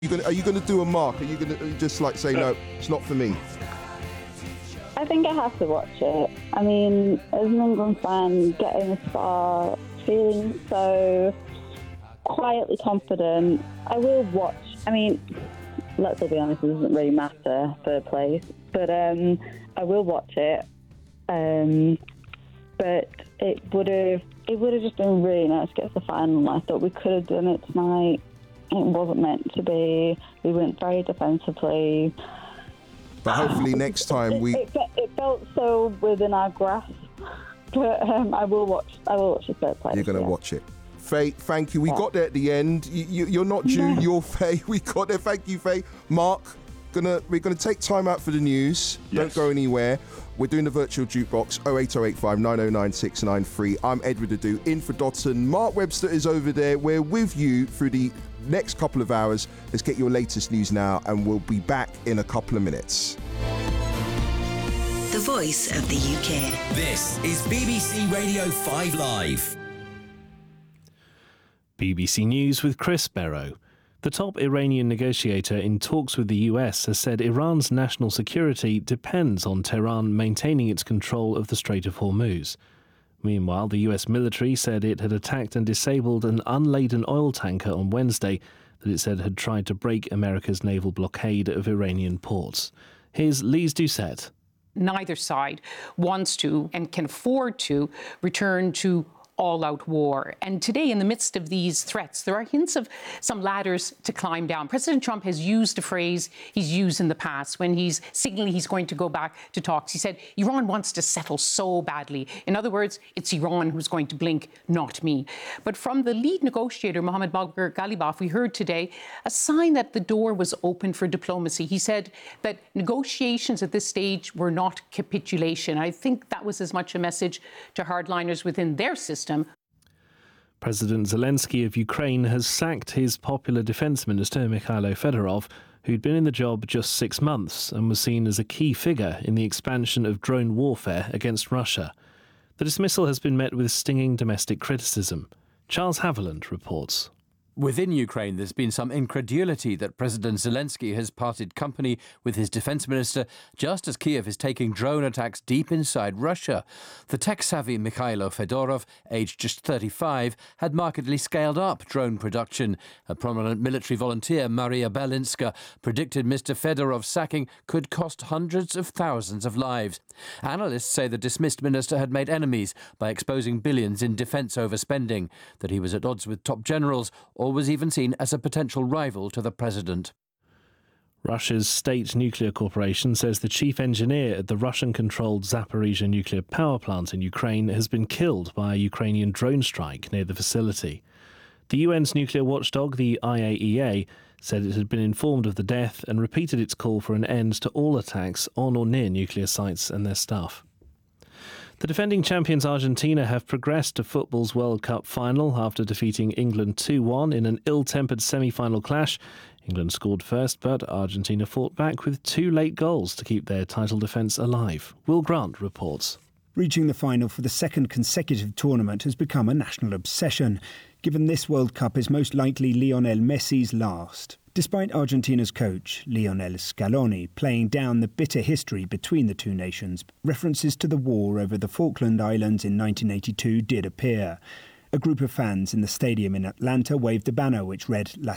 Are you going to do a mark? Are you going to just like say, no, it's not for me? I think I have to watch it. I mean, as an England fan, getting this far, feeling so quietly confident, I will watch. I mean, let's all be honest, it doesn't really matter third place, but I will watch it. But it would have just been really nice to get to the final. I thought we could have done it tonight. It wasn't meant to be. We went very defensively. But hopefully next time It felt so within our grasp. But I will watch the third place. You're going to watch it. Faye, thank you. We got there at the end. You're not due. You're Faye. We got there. Thank you, Faye. Mark, we're gonna take time out for the news. Yes. Don't go anywhere. We're doing the virtual jukebox 08085 909 693. I'm Edward Adu in for Dotton. Mark Webster is over there. We're with you through the next couple of hours. Let's get your latest news now, and we'll be back in a couple of minutes. The voice of the UK. This is BBC Radio 5 Live. BBC News with Chris Barrow. The top Iranian negotiator in talks with the US has said Iran's national security depends on Tehran maintaining its control of the Strait of Hormuz. Meanwhile, the US military said it had attacked and disabled an unladen oil tanker on Wednesday that it said had tried to break America's naval blockade of Iranian ports. Here's Lise Doucette. Neither side wants to and can afford to return to all-out war. And today, in the midst of these threats, there are hints of some ladders to climb down. President Trump has used a phrase he's used in the past when he's signaling he's going to go back to talks. He said, Iran wants to settle so badly. In other words, it's Iran who's going to blink, not me. But from the lead negotiator, Mohammad Baghir Ghalibaf, we heard today a sign that the door was open for diplomacy. He said that negotiations at this stage were not capitulation. I think that was as much a message to hardliners within their system. President Zelensky of Ukraine has sacked his popular defence minister, Mikhailo Fedorov, who'd been in the job just 6 months and was seen as a key figure in the expansion of drone warfare against Russia. The dismissal has been met with stinging domestic criticism. Charles Haviland reports. Within Ukraine, there's been some incredulity that President Zelensky has parted company with his defence minister just as Kiev is taking drone attacks deep inside Russia. The tech-savvy Mikhailo Fedorov, aged just 35, had markedly scaled up drone production. A prominent military volunteer, Maria Belinska, predicted Mr. Fedorov's sacking could cost hundreds of thousands of lives. Analysts say the dismissed minister had made enemies by exposing billions in defence overspending, that he was at odds with top generals, or was even seen as a potential rival to the president. Russia's state nuclear corporation says the chief engineer at the Russian-controlled Zaporizhzhia nuclear power plant in Ukraine has been killed by a Ukrainian drone strike near the facility. The UN's nuclear watchdog, the IAEA, said it had been informed of the death and repeated its call for an end to all attacks on or near nuclear sites and their staff. The defending champions Argentina have progressed to football's World Cup final after defeating England 2-1 in an ill-tempered semi-final clash. England scored first, but Argentina fought back with 2 late goals to keep their title defence alive. Will Grant reports. Reaching the final for the second consecutive tournament has become a national obsession, given this World Cup is most likely Lionel Messi's last. Despite Argentina's coach, Lionel Scaloni, playing down the bitter history between the two nations, references to the war over the Falkland Islands in 1982 did appear. A group of fans in the stadium in Atlanta waved a banner which read La